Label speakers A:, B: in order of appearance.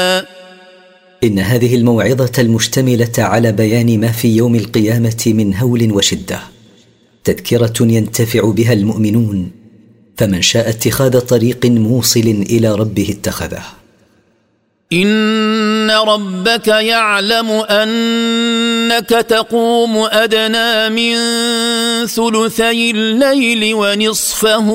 A: إن هذه الموعظة المشتملة على بيان ما في يوم القيامة من هول وشدة تذكرة ينتفع بها المؤمنون، فمن شاء اتخاذ طريق موصل إلى ربه اتخذه.
B: إن ربك يعلم أنك تقوم أدنى من ثلثي الليل ونصفه